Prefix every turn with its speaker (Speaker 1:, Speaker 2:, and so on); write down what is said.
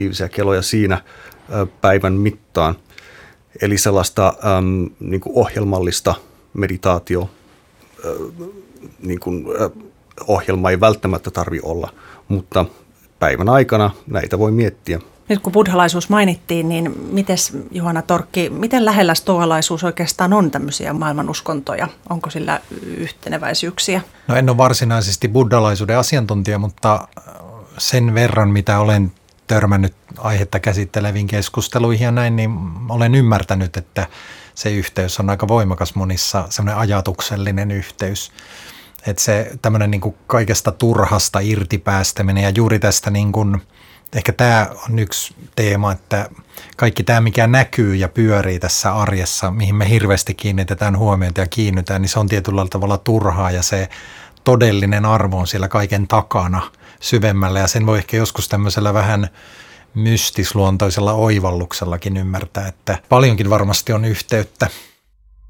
Speaker 1: keloja siinä päivän mittaan. Eli sellaista niin kuin ohjelmallista meditaatio niin kuin, ohjelma ei välttämättä tarvitse olla, mutta päivän aikana näitä voi miettiä.
Speaker 2: Nyt kun buddhalaisuus mainittiin, niin mites Juhana Torkki, miten lähellä stoalaisuus oikeastaan on tämmöisiä maailmanuskontoja? Onko sillä yhteneväisyyksiä?
Speaker 3: No en ole varsinaisesti buddhalaisuuden asiantuntija, mutta sen verran, mitä olen törmännyt aihetta käsitteleviin keskusteluihin ja näin, niin olen ymmärtänyt, että se yhteys on aika voimakas monissa, semmoinen ajatuksellinen yhteys. Että se tämmöinen niin kuin kaikesta turhasta irtipäästäminen ja juuri tästä niin kuin, ehkä tämä on yksi teema, että kaikki tämä, mikä näkyy ja pyörii tässä arjessa, mihin me hirveästi kiinnitetään huomiota ja kiinnytään, niin se on tietyllä tavalla turhaa ja se todellinen arvo on siellä kaiken takana syvemmällä ja sen voi ehkä joskus tämmöisellä vähän mystisluontoisella oivalluksellakin ymmärtää, että paljonkin varmasti on yhteyttä